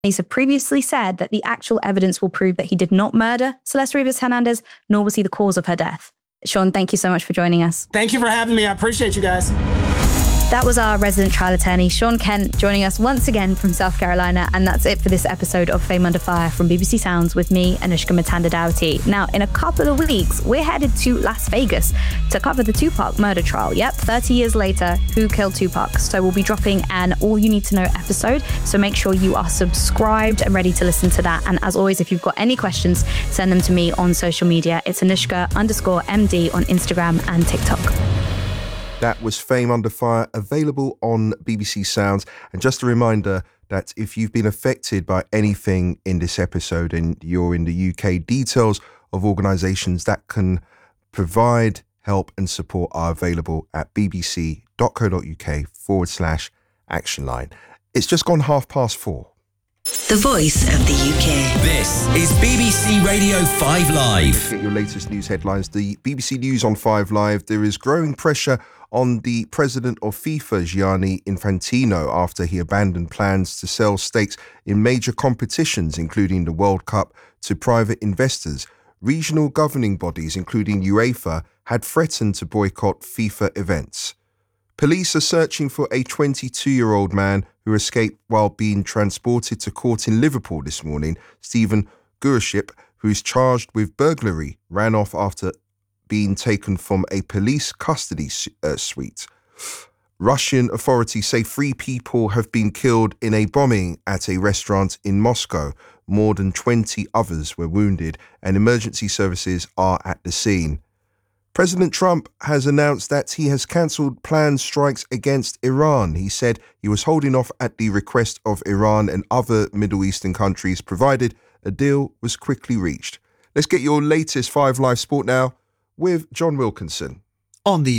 Police have previously said that the actual evidence will prove that he did not murder Celeste Rivas Hernandez, nor was he the cause of her death. Sean, thank you so much for joining us. Thank you for having me. I appreciate you guys. That was our resident trial attorney, Sean Kent, joining us once again from South Carolina. And that's it for this episode of Fame Under Fire from BBC Sounds with me, Anushka Matanda-Doughty. Now, in a couple of weeks, we're headed to Las Vegas to cover the Tupac murder trial. Yep, 30 years later, who killed Tupac? So we'll be dropping an All You Need to Know episode. So make sure you are subscribed and ready to listen to that. And as always, if you've got any questions, send them to me on social media. It's Anushka_MD on Instagram and TikTok. That was Fame Under Fire, available on BBC Sounds. And just a reminder that if you've been affected by anything in this episode and you're in the UK, details of organisations that can provide help and support are available at bbc.co.uk/action line. It's just gone 4:30. The voice of the UK. This is BBC Radio 5 Live. Let's get your latest news headlines. The BBC News on 5 Live. There is growing pressure on the president of FIFA, Gianni Infantino, after he abandoned plans to sell stakes in major competitions, including the World Cup, to private investors. Regional governing bodies, including UEFA, had threatened to boycott FIFA events. Police are searching for a 22-year-old man who escaped while being transported to court in Liverpool this morning. Stephen Gurship, who is charged with burglary, ran off after being taken from a police custody suite. Russian authorities say 3 people have been killed in a bombing at a restaurant in Moscow. More than 20 others were wounded, and emergency services are at the scene. President Trump has announced that he has cancelled planned strikes against Iran. He said he was holding off at the request of Iran and other Middle Eastern countries, provided a deal was quickly reached. Let's get your latest 5 Live sport now with John Wilkinson. On the